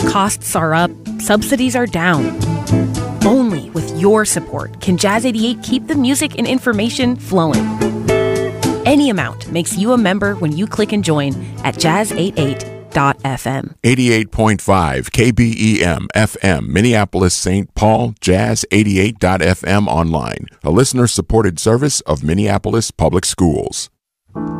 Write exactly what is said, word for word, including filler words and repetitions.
Costs are up, subsidies are down. Only with your support can Jazz eighty-eight keep the music and information flowing. Any amount makes you a member when you click and join at jazz eighty-eight dot f m. eighty-eight point five K B E M F M, Minneapolis, Saint Paul, jazz eighty-eight dot f m online, a listener-supported service of Minneapolis Public Schools.